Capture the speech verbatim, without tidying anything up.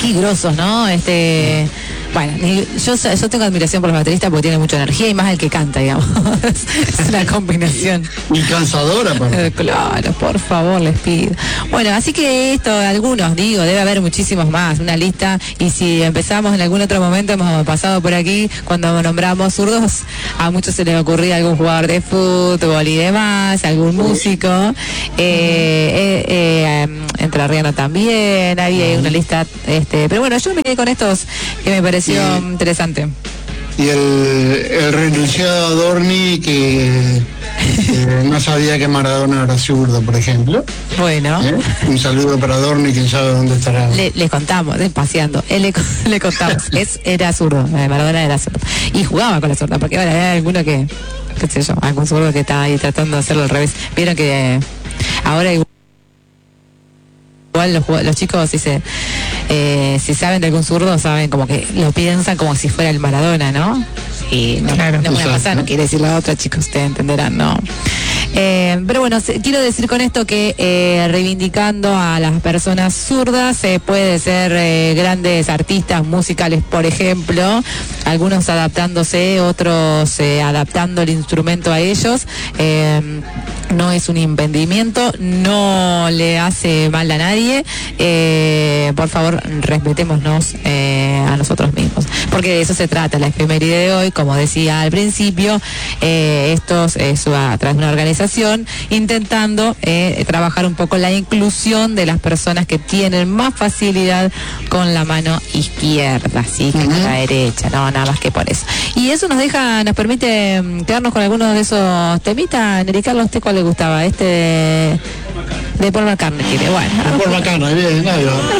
qué grosos, ¿no? Este... Bueno, yo, yo tengo admiración por los bateristas porque tienen mucha energía y más el que canta, digamos. Es una combinación. Y cansadora, eh, Claro, por favor, les pido. Bueno, así que esto, algunos, digo, debe haber muchísimos más, una lista, y si empezamos en algún otro momento, hemos pasado por aquí, cuando nombramos zurdos, a muchos se les ocurría algún jugador de fútbol y demás, algún músico, eh, eh, eh, entrerriano también, había una lista, este, pero bueno, yo me quedé con estos que me pareció y, interesante. Y el, el renunciado Adorni que, que no sabía que Maradona era zurdo, por ejemplo. Bueno. ¿Eh? Un saludo para Adorni, quién sabe dónde estará. Le, les contamos, eh, paseando, él le, le contamos, es, era zurdo, eh, Maradona era zurdo. Y jugaba con la zurda, porque bueno, hay alguno que, qué sé yo, algún zurdo que está ahí tratando de hacerlo al revés. Vieron que eh, ahora igual los, los chicos, si se eh, si saben de algún zurdo, saben como que lo piensan como si fuera el Maradona, ¿no? Y no, claro, no, no puede pasar, no quiere decir la otra, chicos, ustedes entenderán, ¿no? Eh, pero bueno, se, quiero decir con esto que eh, reivindicando a las personas zurdas, eh, puede ser eh, grandes artistas musicales, por ejemplo, algunos adaptándose, otros eh, adaptando el instrumento a ellos. Eh, no es un impedimento, no le hace mal a nadie. Eh, por favor, respetémonos eh, a nosotros mismos, porque de eso se trata la efeméride de hoy. Como decía al principio, eh, esto es a través de una organización intentando eh, trabajar un poco la inclusión de las personas que tienen más facilidad con la mano izquierda, así que uh-huh. con la derecha, no, nada más que por eso. Y eso nos deja, nos permite quedarnos con algunos de esos temitas. Neri Carlos, ¿usted cuál le gustaba? Este de, de Paul McCartney, bueno. Paul McCartney, bien, nadie.